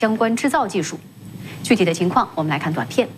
相关制造技术。具体的情况，我们来看短片。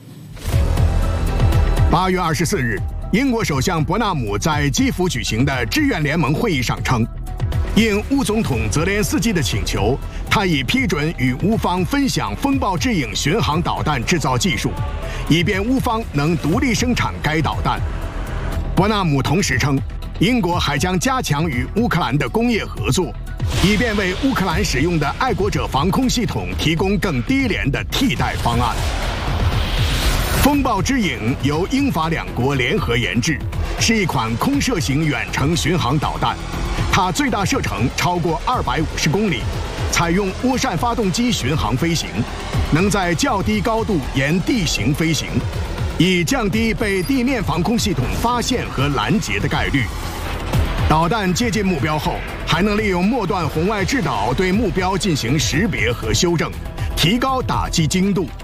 8月24日，英国首相伯纳姆在基辅举行的志愿联盟会议上称，应乌总统泽连斯基的请求，他已批准与乌方分享风暴之影巡航导弹制造技术，以便乌方能独立生产该导弹。伯纳姆同时称，英国还将加强与乌克兰的工业合作，以便为乌克兰使用的爱国者防空系统提供更低廉的替代方案。风暴之影由英法两国联合研制，是一款空射型远程巡航导弹，它最大射程超过250公里，采用涡扇发动机巡航飞行，能在较低高度沿地形飞行，以降低被地面防空系统发现和拦截的概率。导弹接近目标后，还能利用末段红外制导对目标进行识别和修正，提高打击精度。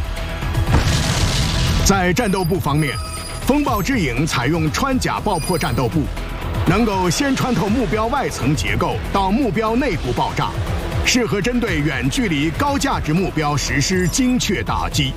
在战斗部方面，风暴之影采用穿甲爆破战斗部，能够先穿透目标外层结构到目标内部爆炸，适合针对远距离高价值目标实施精确打击。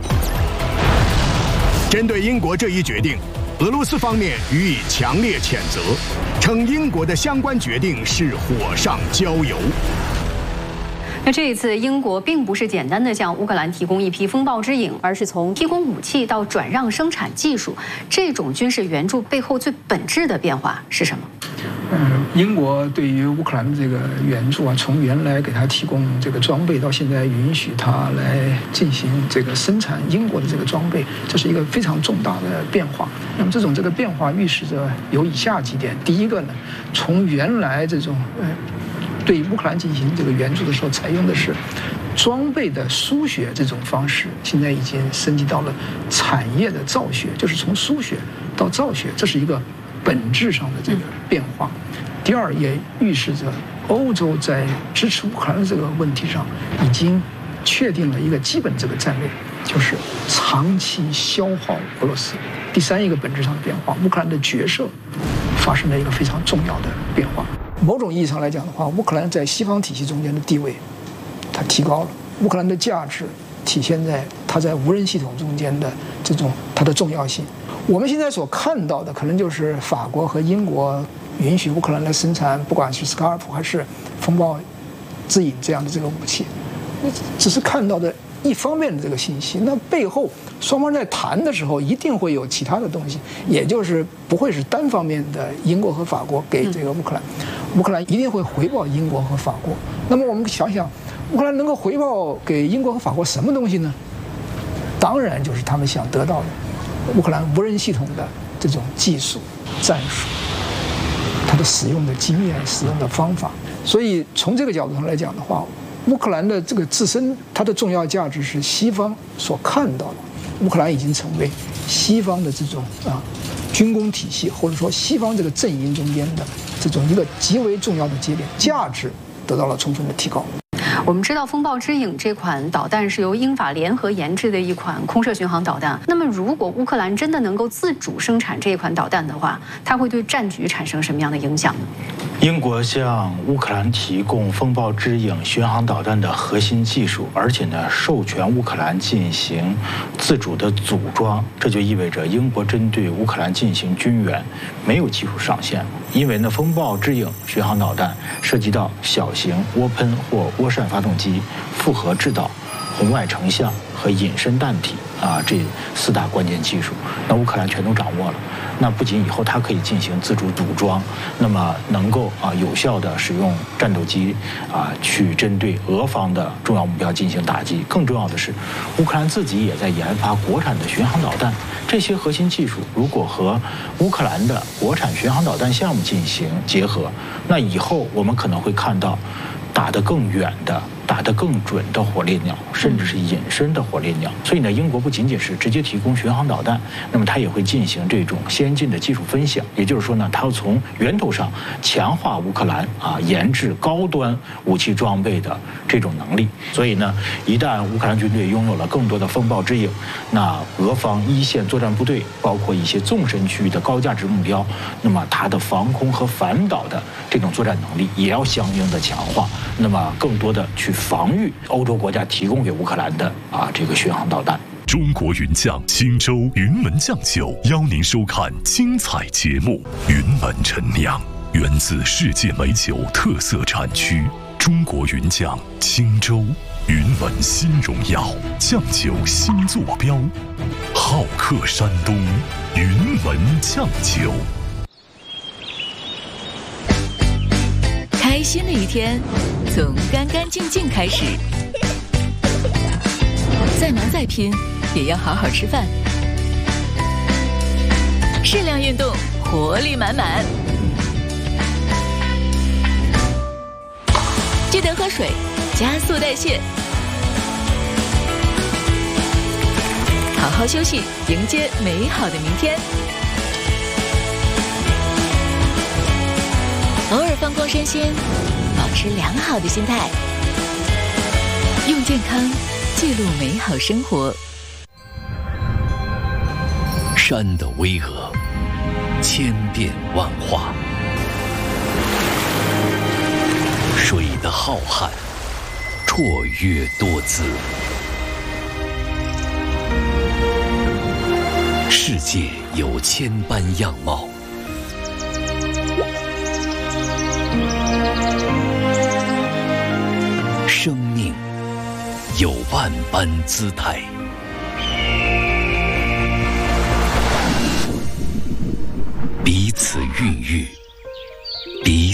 针对英国这一决定，俄罗斯方面予以强烈谴责，称英国的相关决定是火上浇油。 那这一次，英国并不是简单的向乌克兰提供一批风暴之影，而是从提供武器到转让生产技术，这种军事援助背后最本质的变化是什么？ 英国对于乌克兰的这个援助啊，从原来给他提供这个装备，到现在允许他来进行这个生产英国的这个装备，这是一个非常重大的变化。那么这个变化预示着有以下几点：第一个呢，从原来这种对乌克兰进行这个援助的时候，采用的是装备的输血这种方式，现在已经升级到了产业的造血，就是从输血到造血，这是一个本质上的这个变化。第二，也预示着欧洲在支持乌克兰的这个问题上，已经确定了一个基本这个战略，就是长期消耗俄罗斯。第三，一个本质上的变化，乌克兰的角色发生了一个非常重要的变化。某种意义上来讲的话，乌克兰在西方体系中间的地位，它提高了。乌克兰的价值体现在它在无人系统中间的这种它的重要性。我们现在所看到的，可能就是法国和英国允许乌克兰来生产，不管是斯卡尔普还是风暴之影这样的这个武器，只是看到的一方面的这个信息。那背后双方在谈的时候，一定会有其他的东西，也就是不会是单方面的英国和法国给这个乌克兰，乌克兰一定会回报英国和法国。那么我们想想，乌克兰能够回报给英国和法国什么东西呢？当然就是他们想得到的乌克兰无人系统的这种技术、战术，它的使用的经验、使用的方法。所以从这个角度上来讲的话，乌克兰的这个自身它的重要价值是西方所看到的。乌克兰已经成为西方的这种军工体系，或者说西方这个阵营中间的这种一个极为重要的节点，价值得到了充分的提高。 我们知道风暴之影这款导弹是由英法联合研制的一款空射巡航导弹。那么，如果乌克兰真的能够自主生产这款导弹的话，它会对战局产生什么样的影响呢？ 英国向乌克兰提供风暴之影巡航导弹的核心技术，而且呢，授权乌克兰进行自主的组装，这就意味着英国针对乌克兰进行军援没有技术上限。因为呢，风暴之影巡航导弹涉及到小型涡喷或涡扇发动机、复合制导、红外成像和隐身弹体这4大关键技术，那乌克兰全都掌握了。那不仅以后它可以进行自主组装，那么能够有效地使用战斗机去针对俄方的重要目标进行打击。更重要的是，乌克兰自己也在研发国产的巡航导弹。这些核心技术如果和乌克兰的国产巡航导弹项目进行结合，那以后我们可能会看到打得更远的、打得更准的火烈鸟，甚至是隐身的火烈鸟。所以呢，英国不仅仅是直接提供巡航导弹，那么它也会进行这种先进的技术分享。也就是说呢，它要从源头上强化乌克兰研制高端武器装备的这种能力。所以呢，一旦乌克兰军队拥有了更多的风暴之影，那俄方一线作战部队，包括一些纵深区域的高价值目标，那么它的防空和反导的这种作战能力也要相应的强化。那么更多的去防御欧洲国家提供给乌克兰的这个巡航导弹。 中国云酱青州云门酱酒邀您收看精彩节目。云门陈酿源自世界美酒特色产区，中国云酱青州云门新荣耀酱酒新坐标，好客山东云门酱酒。 开心的一天从干干净净开始，再忙再拼也要好好吃饭，适量运动，活力满满。记得喝水，加速代谢。好好休息，迎接美好的明天。偶尔放光身心，保持良好的心态，用健康记录美好生活。 山的巍峨，千变万化；水的浩瀚，绰约多姿。世界有千般样貌，生命有万般姿态。彼此孕育，彼